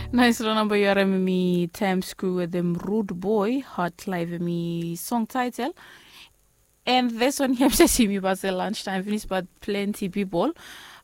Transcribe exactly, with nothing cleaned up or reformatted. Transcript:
Nice number you are me time screw with them rude boy hot live me song title. And this one here see me was a lunchtime finish but plenty people.